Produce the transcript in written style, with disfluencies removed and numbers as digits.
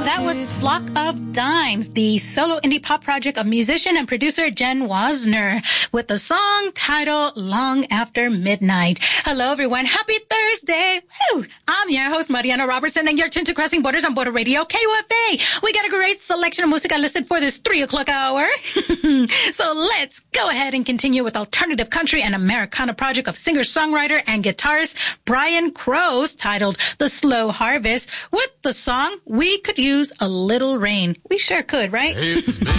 That was Flock of Dimes, the solo indie pop project of musician and producer Jen Wasner, with the song titled Long After Midnight. Hello, everyone. Happy Thursday. Woo! I'm your host, Mariana Robertson, and you're tuned to Crossing Borders on Border Radio, KUFA. We got a great selection of music listed for this 3 o'clock hour. So let's go ahead and continue with alternative country and Americana project of singer-songwriter and guitarist Brian Crows, titled The Slow Harvest, with the song We Could Use a Little Rain. We sure could, right? It's been